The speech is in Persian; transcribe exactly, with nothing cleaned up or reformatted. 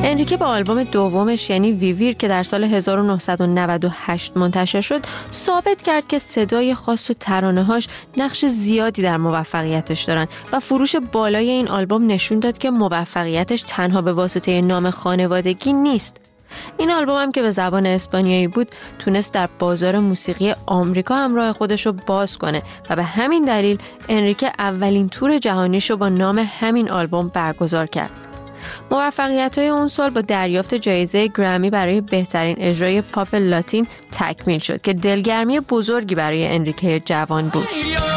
انریکه با آلبوم دومش یعنی ویویر که در سال هزار و نهصد و نود و هشت منتشر شد ثابت کرد که صدای خاص و ترانه‌هاش نقش زیادی در موفقیتش دارن و فروش بالای این آلبوم نشون داد که موفقیتش تنها به واسطه نام خانوادگی نیست. این آلبوم هم که به زبان اسپانیایی بود تونست در بازار موسیقی آمریکا هم راه خودش رو باز کنه و به همین دلیل انریکه اولین تور جهانیش رو با نام همین آلبوم برگزار کرد. موفقیت‌های اون سال با دریافت جایزه گرمی برای بهترین اجرای پاپ لاتین تکمیل شد که دلگرمی بزرگی برای انریکه جوان بود.